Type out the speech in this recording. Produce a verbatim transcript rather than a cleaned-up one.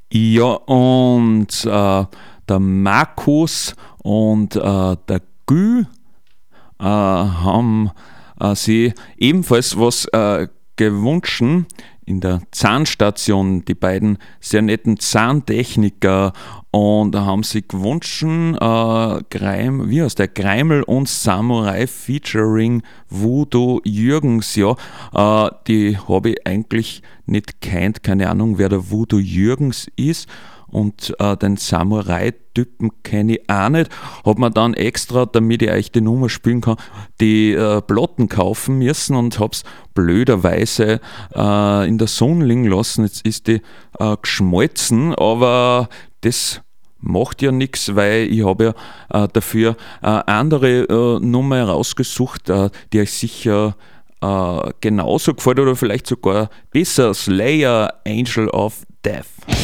Ja, und äh, der Markus und äh, der Gü äh, haben äh, sie ebenfalls was äh, gewünscht in der Zahnstation, die beiden sehr netten Zahntechniker, und da haben sie gewünscht, äh, Greim, wie heißt der, Greimel und Samurai featuring Voodoo Jürgens, ja, äh, die habe ich eigentlich nicht kennt, keine Ahnung, wer der Voodoo Jürgens ist, und äh, den Samurai-Typen kenne ich auch nicht. Hat man dann extra, damit ich euch die Nummer spielen kann, die äh, Platten kaufen müssen und hab's blöderweise äh, in der Sonne liegen lassen. Jetzt ist die äh, geschmolzen, aber das macht ja nichts, weil ich habe ja äh, dafür äh, andere äh, Nummer rausgesucht, äh, die euch sicher äh, genauso gefällt oder vielleicht sogar besser. Slayer, Angel of Death.